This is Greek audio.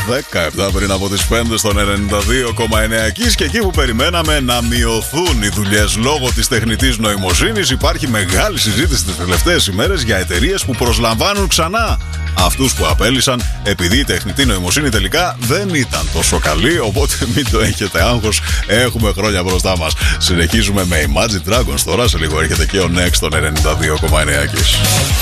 17 πριν από τις 5 στον 92,9 και εκεί που περιμέναμε να μειωθούν οι δουλειές λόγω της τεχνητής νοημοσύνης, υπάρχει μεγάλη συζήτηση τις τελευταίες ημέρες για εταιρείες που προσλαμβάνουν ξανά αυτούς που απέλυσαν, επειδή η τεχνητή νοημοσύνη τελικά δεν ήταν τόσο καλή. Οπότε μην το έχετε άγχος, έχουμε χρόνια μπροστά μας. Συνεχίζουμε με Imagine Dragons τώρα, σε λίγο έρχεται και ο Next στον 92,9.